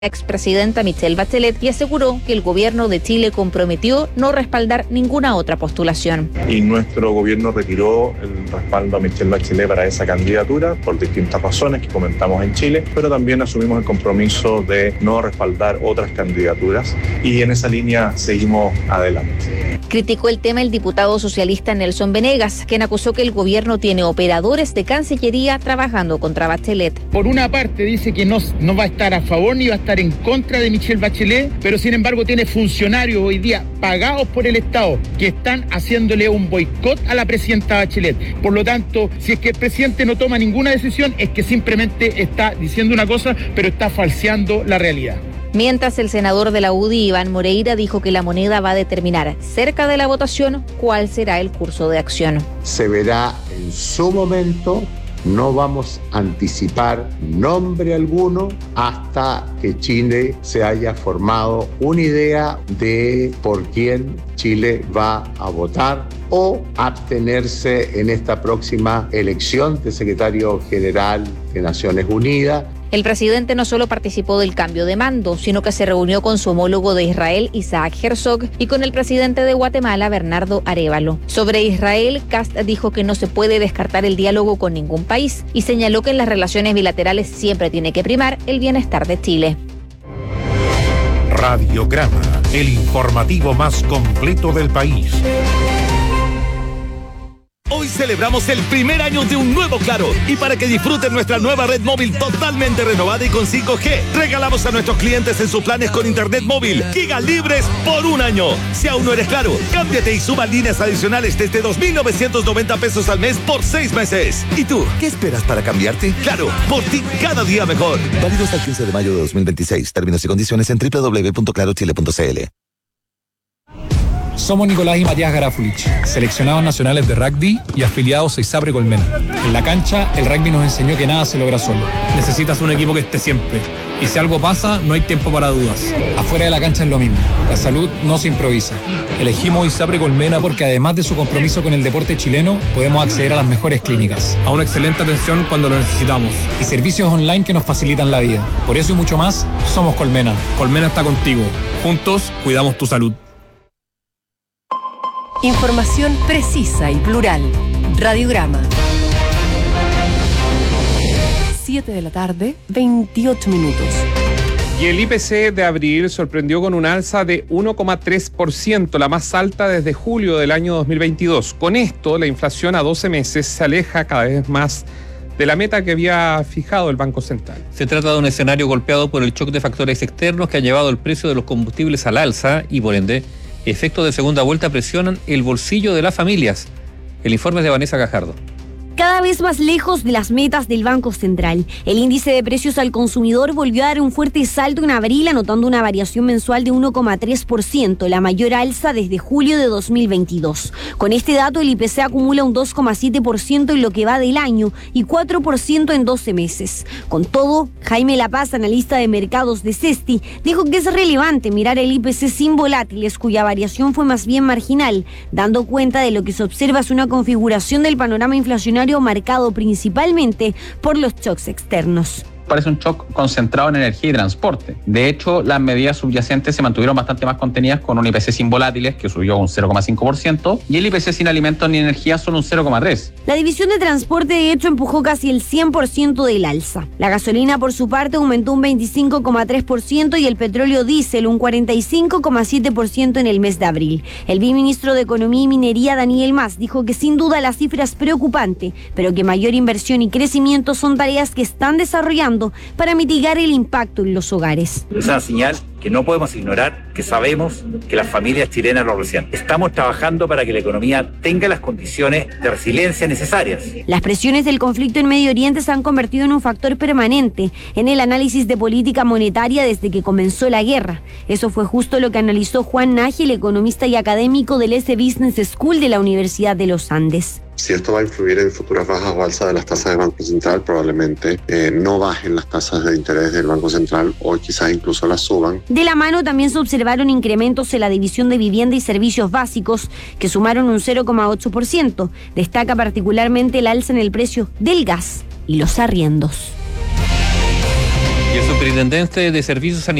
expresidenta Michelle Bachelet y aseguró que el gobierno de Chile comprometió no respaldar ninguna otra postulación. Y nuestro gobierno retiró el respaldo a Michelle Bachelet para esa candidatura por distintas razones que comentamos en Chile, pero también asumimos el compromiso de no respaldar otras candidaturas y en esa línea seguimos adelante. Criticó el tema el diputado socialista Nelson Venegas, quien acusó que el gobierno tiene operadores de Cancillería trabajando contra Bachelet. Por una parte dice que no va a estar a favor ni va a estar en contra de Michelle Bachelet, pero sin embargo tiene funcionarios hoy día pagados por el Estado que están haciéndole un boicot a la presidenta Bachelet. Por lo tanto, si es que el presidente no toma ninguna decisión, es que simplemente está diciendo una cosa, pero está falseando la realidad. Mientras el senador de la UDI, Iván Moreira, dijo que la moneda va a determinar cerca de la votación cuál será el curso de acción. Se verá en su momento. No vamos a anticipar nombre alguno hasta que Chile se haya formado una idea de por quién Chile va a votar o abstenerse en esta próxima elección de secretario general de Naciones Unidas. El presidente no solo participó del cambio de mando, sino que se reunió con su homólogo de Israel, Isaac Herzog, y con el presidente de Guatemala, Bernardo Arévalo. Sobre Israel, Kast dijo que no se puede descartar el diálogo con ningún país y señaló que en las relaciones bilaterales siempre tiene que primar el bienestar de Chile. Radiograma, el informativo más completo del país. Hoy celebramos el primer año de un nuevo Claro y para que disfruten nuestra nueva red móvil totalmente renovada y con 5G, regalamos a nuestros clientes en sus planes con internet móvil gigas libres por un año. Si aún no eres Claro, cámbiate y suba líneas adicionales desde 2.990 pesos al mes por 6 meses. ¿Y tú, qué esperas para cambiarte? Claro, por ti cada día mejor. Válido hasta el 15 de mayo de 2026. Términos y condiciones en www.clarochile.cl. Somos Nicolás y Matías Garafulich, seleccionados nacionales de rugby y afiliados a ISAPRE Colmena. En la cancha, el rugby nos enseñó que nada se logra solo. Necesitas un equipo que esté siempre. Y si algo pasa, no hay tiempo para dudas. Afuera de la cancha es lo mismo. La salud no se improvisa. Elegimos ISAPRE Colmena porque además de su compromiso con el deporte chileno, podemos acceder a las mejores clínicas, a una excelente atención cuando lo necesitamos y servicios online que nos facilitan la vida. Por eso y mucho más, somos Colmena. Colmena está contigo. Juntos, cuidamos tu salud. Información precisa y plural. Radiograma. 7 de la tarde, 28 minutos. Y el IPC de abril sorprendió con un alza de 1,3%, la más alta desde julio del año 2022. Con esto, la inflación a 12 meses se aleja cada vez más de la meta que había fijado el Banco Central. Se trata de un escenario golpeado por el shock de factores externos que ha llevado el precio de los combustibles al alza y, por ende, efectos de segunda vuelta presionan el bolsillo de las familias. El informe es de Vanessa Gajardo. Cada vez más lejos de las metas del Banco Central. El índice de precios al consumidor volvió a dar un fuerte salto en abril, anotando una variación mensual de 1,3%, la mayor alza desde julio de 2022. Con este dato, el IPC acumula un 2,7% en lo que va del año y 4% en 12 meses. Con todo, Jaime Lapaz, analista de mercados de Cesti, dijo que es relevante mirar el IPC sin volátiles, cuya variación fue más bien marginal, dando cuenta de lo que se observa es una configuración del panorama inflacionario marcado principalmente por los shocks externos. Parece un shock concentrado en energía y transporte. De hecho, las medidas subyacentes se mantuvieron bastante más contenidas, con un IPC sin volátiles que subió un 0,5% y el IPC sin alimentos ni energía solo un 0,3%. La división de transporte de hecho empujó casi el 100% del alza. La gasolina por su parte aumentó un 25,3% y el petróleo diésel un 45,7% en el mes de abril. El viceministro de Economía y Minería, Daniel Mas, dijo que sin duda la cifra es preocupante, pero que mayor inversión y crecimiento son tareas que están desarrollando para mitigar el impacto en los hogares. Es una señal que no podemos ignorar, que sabemos que las familias chilenas lo resienten. Estamos trabajando para que la economía tenga las condiciones de resiliencia necesarias. Las presiones del conflicto en Medio Oriente se han convertido en un factor permanente en el análisis de política monetaria desde que comenzó la guerra. Eso fue justo lo que analizó Juan Nagy, el economista y académico del S Business School de la Universidad de los Andes. Si esto va a influir en futuras bajas o alzas de las tasas del Banco Central, probablemente no bajen las tasas de interés del Banco Central o quizás incluso las suban. De la mano también se observaron incrementos en la división de vivienda y servicios básicos, que sumaron un 0,8%. Destaca particularmente el alza en el precio del gas y los arriendos. Y el superintendente de Servicios Sanitarios